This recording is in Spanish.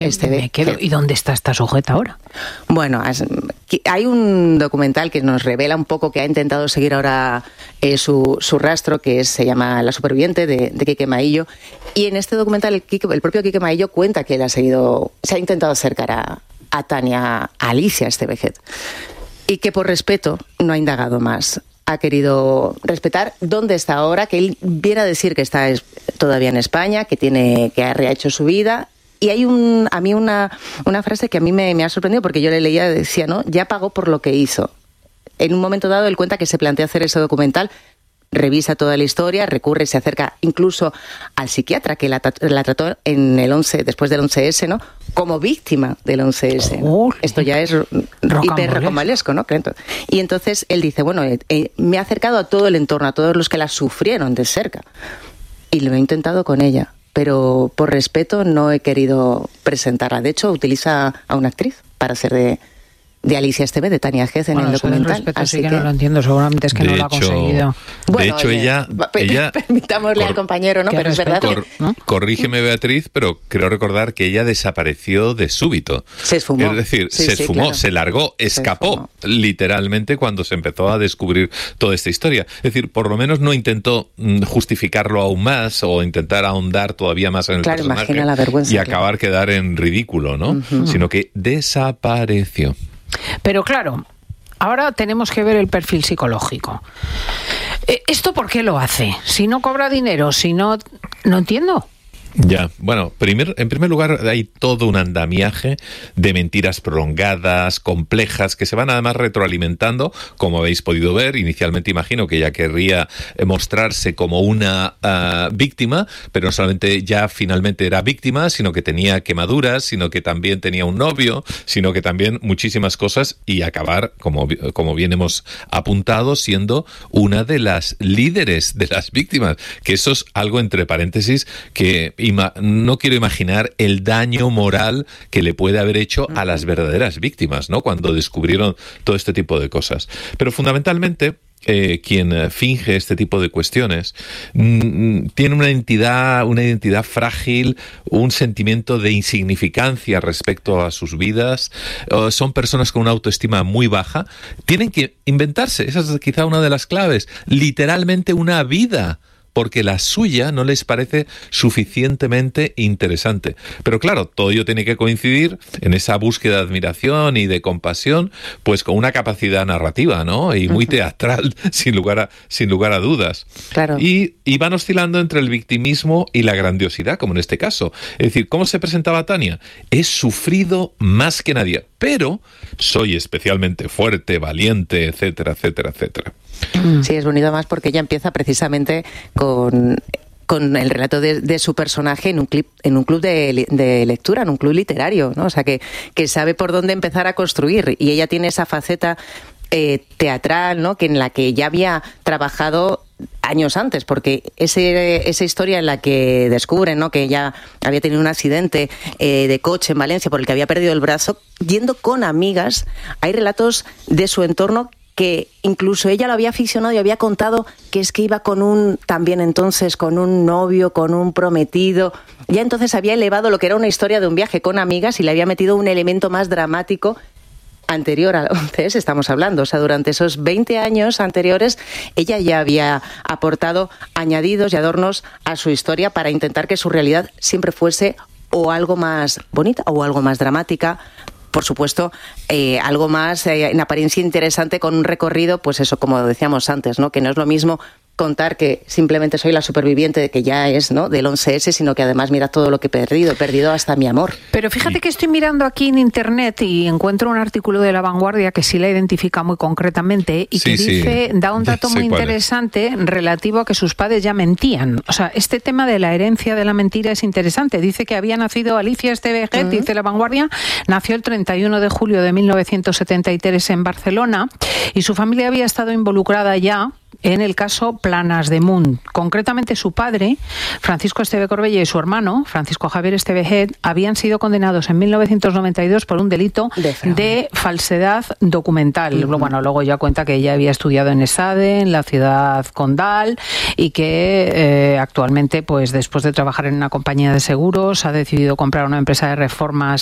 Me quedo. ¿Y dónde está esta sujeta ahora? Bueno, hay un documental que nos revela un poco que ha intentado seguir ahora su rastro, que se llama La superviviente, de Quique Maillo. Y en este documental el propio Quique Maillo cuenta que él se ha intentado acercar a Tania, a Alicia Esteveget, y que por respeto no ha indagado más. Ha querido respetar dónde está ahora, que él viene a decir que está todavía en España, que ha rehecho su vida. Y hay a mí una frase que a mí me ha sorprendido, porque yo le leía, decía, ¿no? Ya pagó por lo que hizo. En un momento dado él cuenta que se plantea hacer ese documental, revisa toda la historia, recurre, se acerca incluso al psiquiatra que la trató en el 11, después del 11S, ¿no? Como víctima del 11S, ¿no? Esto ya es hiper rocambolesco, ¿no? Y entonces él dice, bueno, me ha acercado a todo el entorno, a todos los que la sufrieron de cerca. Y lo he intentado con ella, pero por respeto no he querido presentarla. De hecho, utiliza a una actriz para ser de Alicia Esteve, de Tania Hez en el documental. Respeto, así que no lo entiendo, seguramente es que no lo ha conseguido. Bueno, de hecho, ella permitámosle al compañero, ¿no? Pero es verdad. Corrígeme, Beatriz, pero creo recordar que ella desapareció de súbito. Se esfumó. Es decir, se esfumó, claro. Se largó, escapó, literalmente, cuando se empezó a descubrir toda esta historia. Es decir, por lo menos no intentó justificarlo aún más o intentar ahondar todavía más en el personaje, imagina la vergüenza, y acabar quedar en ridículo, ¿no? Sino que desapareció. Pero claro, ahora tenemos que ver el perfil psicológico. ¿Esto por qué lo hace? Si no cobra dinero, si no entiendo. Ya, bueno, en primer lugar hay todo un andamiaje de mentiras prolongadas, complejas, que se van además retroalimentando, como habéis podido ver. Inicialmente imagino que ella querría mostrarse como una víctima, pero no solamente ya finalmente era víctima, sino que tenía quemaduras, sino que también tenía un novio, sino que también muchísimas cosas, y acabar, como bien hemos apuntado, siendo una de las líderes de las víctimas, que eso es algo entre paréntesis que no quiero imaginar el daño moral que le puede haber hecho a las verdaderas víctimas, ¿no? Cuando descubrieron todo este tipo de cosas. Pero fundamentalmente, quien finge este tipo de cuestiones tiene una identidad frágil, un sentimiento de insignificancia respecto a sus vidas. Son personas con una autoestima muy baja. Tienen que inventarse, esa es quizá una de las claves, literalmente una vida, porque la suya no les parece suficientemente interesante. Pero claro, todo ello tiene que coincidir en esa búsqueda de admiración y de compasión, pues con una capacidad narrativa, ¿no? Y muy teatral, sin lugar a dudas. Claro. Y van oscilando entre el victimismo y la grandiosidad, como en este caso. Es decir, ¿cómo se presentaba Tania? He sufrido más que nadie, pero soy especialmente fuerte, valiente, etcétera, etcétera, etcétera. Sí, es bonito más porque ella empieza precisamente con el relato de su personaje en un club de lectura, en un club literario, ¿no? O sea, que sabe por dónde empezar a construir, y ella tiene esa faceta teatral, ¿no? En la que ya había trabajado años antes, porque esa historia en la que descubren, ¿no?, que ella había tenido un accidente de coche en Valencia por el que había perdido el brazo, yendo con amigas, hay relatos de su entorno que incluso ella lo había ficcionado y había contado que es que iba con un novio, con un prometido. Ya entonces había elevado lo que era una historia de un viaje con amigas y le había metido un elemento más dramático anterior al 11S, estamos hablando. O sea, durante esos 20 años anteriores, ella ya había aportado añadidos y adornos a su historia para intentar que su realidad siempre fuese o algo más bonita o algo más dramática. Por supuesto, algo más en apariencia interesante, con un recorrido, pues eso, como decíamos antes, ¿no? Que no es lo mismo contar que simplemente soy la superviviente, que ya es, ¿no?, del 11S, sino que además mira todo lo que he perdido hasta mi amor. Pero fíjate que estoy mirando aquí en internet y encuentro un artículo de La Vanguardia que sí la identifica muy concretamente y que dice, da un dato muy interesante relativo a que sus padres ya mentían. O sea, este tema de la herencia de la mentira es interesante. Dice que había nacido Alicia Esteveget, dice La Vanguardia, nació el 31 de julio de 1973 en Barcelona, y su familia había estado involucrada ya en el caso Planas de Munt. Concretamente, su padre, Francisco Esteve Corbella, y su hermano, Francisco Javier Esteve Head, habían sido condenados en 1992 por un delito de falsedad documental. Bueno, luego ya cuenta que ella había estudiado en ESADE, en la ciudad condal, y que actualmente, pues después de trabajar en una compañía de seguros, ha decidido comprar una empresa de reformas